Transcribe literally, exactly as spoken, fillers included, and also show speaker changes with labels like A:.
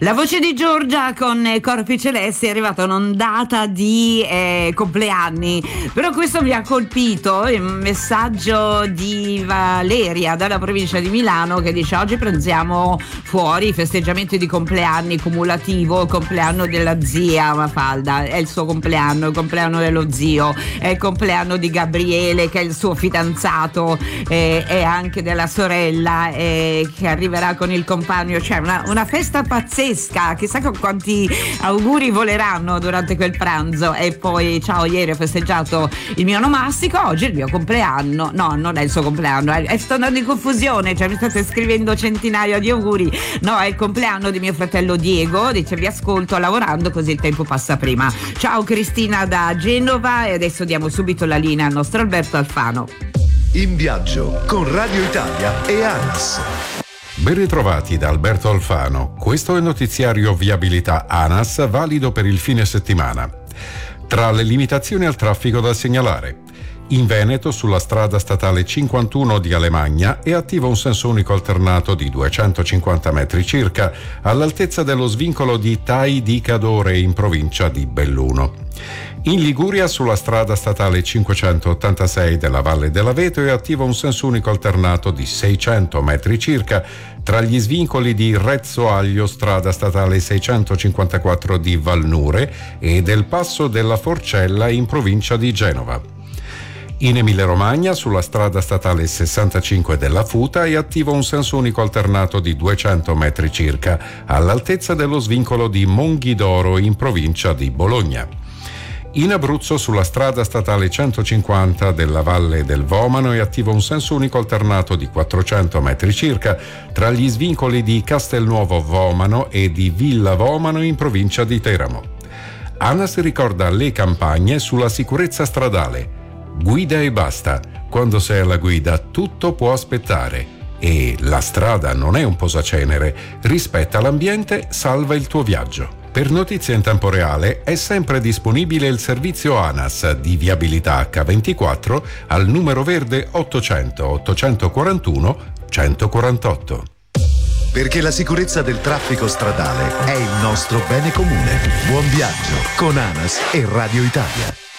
A: La voce di Giorgia con Corpi Celesti è arrivata un'ondata di eh, compleanni, però questo mi ha colpito, il messaggio di Valeria dalla provincia di Milano che dice: oggi pranziamo fuori, i festeggiamenti di compleanni cumulativo, il compleanno della zia Mafalda, è il suo compleanno, il compleanno dello zio, è il compleanno di Gabriele che è il suo fidanzato, eh, e anche della sorella eh, che arriverà con il compagno, cioè una, una festa pazzesca, chissà con quanti auguri voleranno durante quel pranzo. E poi ciao, ieri ho festeggiato il mio onomastico, oggi è il mio compleanno. No, non è il suo compleanno, è, sto andando in confusione, cioè mi state scrivendo centinaia di auguri. No, è il compleanno di mio fratello Diego, dice vi ascolto lavorando così il tempo passa prima. Ciao Cristina da Genova, e adesso diamo subito la linea al nostro Alberto Alfano.
B: In viaggio con Radio Italia e ANAS.
C: Ben ritrovati da Alberto Alfano. Questo è il notiziario Viabilità ANAS, valido per il fine settimana. Tra le limitazioni al traffico da segnalare: in Veneto, sulla strada statale cinquantuno di Alemagna, è attivo un senso unico alternato di duecentocinquanta metri circa, all'altezza dello svincolo di Tai di Cadore in provincia di Belluno. In Liguria, sulla strada statale cinquecentottantasei della Valle dell'Aveto, è attivo un senso unico alternato di seicento metri circa, tra gli svincoli di Rezzo Aglio, strada statale seicentocinquantaquattro di Valnure, e del Passo della Forcella in provincia di Genova. In Emilia-Romagna, sulla strada statale sessantacinque della Futa, è attivo un senso unico alternato di duecento metri circa, all'altezza dello svincolo di Monghidoro in provincia di Bologna. In Abruzzo, sulla strada statale centocinquanta della Valle del Vomano, è attivo un senso unico alternato di quattrocento metri circa, tra gli svincoli di Castelnuovo Vomano e di Villa Vomano in provincia di Teramo. ANAS ricorda le campagne sulla sicurezza stradale. Guida e basta. Quando sei alla guida tutto può aspettare. E la strada non è un posacenere. Rispetta l'ambiente, salva il tuo viaggio. Per notizie in tempo reale è sempre disponibile il servizio ANAS di viabilità acca ventiquattro al numero verde ottocento ottocentoquarantuno centoquarantotto.
B: Perché la sicurezza del traffico stradale è il nostro bene comune. Buon viaggio con ANAS e Radio Italia.